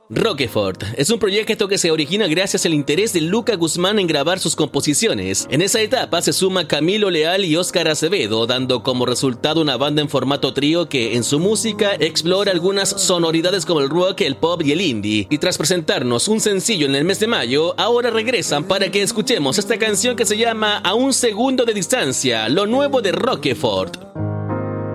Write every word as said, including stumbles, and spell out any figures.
Roquefort es un proyecto que se origina gracias al interés de Luca Guzmán en grabar sus composiciones. En esa etapa se suma Camilo Leal y Óscar Acevedo, dando como resultado una banda en formato trío que en su música explora algunas sonoridades como el rock, el pop y el indie. Y tras presentarnos un sencillo en el mes de mayo, ahora regresan para que escuchemos esta canción que se llama A un segundo de distancia, lo nuevo de Roquefort.